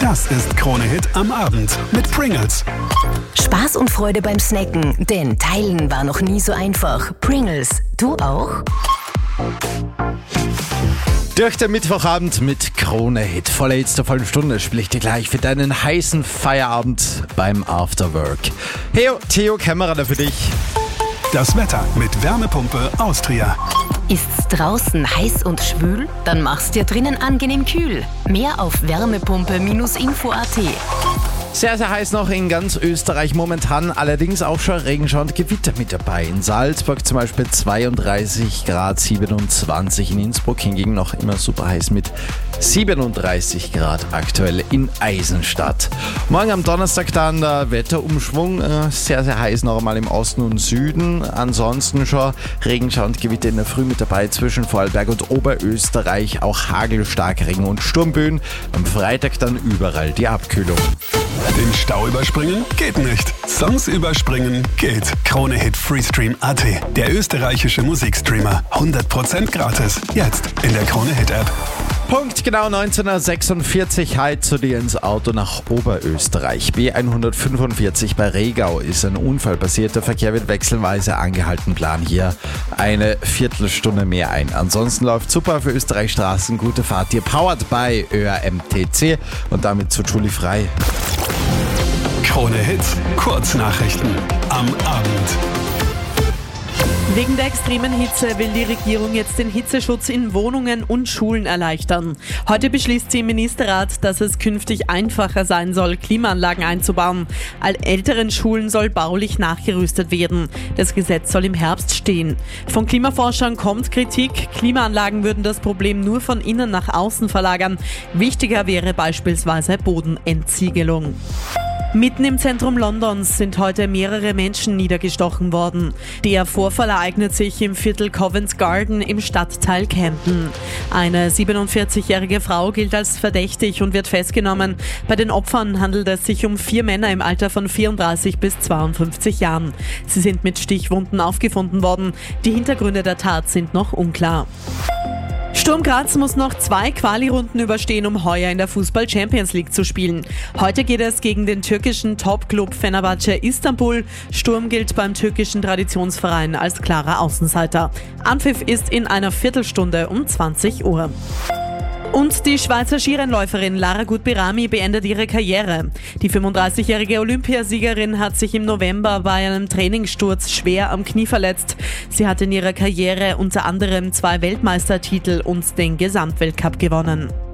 Das ist Krone Hit am Abend mit Pringles. Spaß und Freude beim Snacken, denn Teilen war noch nie so einfach. Pringles, du auch? Durch den Mittwochabend mit Krone Hit. Voller Hits der vollen Stunde spiele ich dir gleich für deinen heißen Feierabend beim Afterwork. Hey, Theo Kämmerer für dich. Das Wetter mit Wärmepumpe Austria. Ist's draußen heiß und schwül? Dann mach's dir drinnen angenehm kühl. Mehr auf wärmepumpe-info.at. Sehr, sehr heiß noch in ganz Österreich momentan, allerdings auch schon Regenschauer und Gewitter mit dabei. In Salzburg zum Beispiel 32 Grad, 27 in Innsbruck, hingegen noch immer super heiß mit 37 Grad aktuell in Eisenstadt. Morgen am Donnerstag dann der Wetterumschwung, sehr, sehr heiß noch einmal im Osten und Süden. Ansonsten schon Regenschauer und Gewitter in der Früh mit dabei zwischen Vorarlberg und Oberösterreich, auch Hagelstarkregen und Sturmböen. Am Freitag dann überall die Abkühlung. Den Stau überspringen? Geht nicht. Songs überspringen? Geht. Krone Hit Freestream.at. Der österreichische Musikstreamer. 100% gratis. Jetzt in der Krone Hit App. Punkt genau 1946 halt zu dir ins Auto nach Oberösterreich. B145 bei Regau ist ein Unfall passiert. Der Verkehr wird wechselweise angehalten. Plan hier eine Viertelstunde mehr ein. Ansonsten läuft super für Österreich Straßen. Gute Fahrt dir. Powered by ÖRMTC und damit zu Julie Frei. Krone Hit Kurznachrichten am Abend. Wegen der extremen Hitze will die Regierung jetzt den Hitzeschutz in Wohnungen und Schulen erleichtern. Heute beschließt sie im Ministerrat, dass es künftig einfacher sein soll, Klimaanlagen einzubauen. All älteren Schulen soll baulich nachgerüstet werden. Das Gesetz soll im Herbst stehen. Von Klimaforschern kommt Kritik. Klimaanlagen würden das Problem nur von innen nach außen verlagern. Wichtiger wäre beispielsweise Bodenentziegelung. Mitten im Zentrum Londons sind heute mehrere Menschen niedergestochen worden. Der Vorfall ereignet sich im Viertel Covent Garden im Stadtteil Camden. Eine 47-jährige Frau gilt als verdächtig und wird festgenommen. Bei den Opfern handelt es sich um 4 Männer im Alter von 34 bis 52 Jahren. Sie sind mit Stichwunden aufgefunden worden. Die Hintergründe der Tat sind noch unklar. Sturm Graz muss noch 2 Quali-Runden überstehen, um heuer in der Fußball-Champions League zu spielen. Heute geht es gegen den türkischen Top-Club Fenerbahce Istanbul. Sturm gilt beim türkischen Traditionsverein als klarer Außenseiter. Anpfiff ist in einer Viertelstunde um 20 Uhr. Und die Schweizer Skirennläuferin Lara Gut-Berami beendet ihre Karriere. Die 35-jährige Olympiasiegerin hat sich im November bei einem Trainingssturz schwer am Knie verletzt. Sie hat in ihrer Karriere unter anderem 2 Weltmeistertitel und den Gesamtweltcup gewonnen.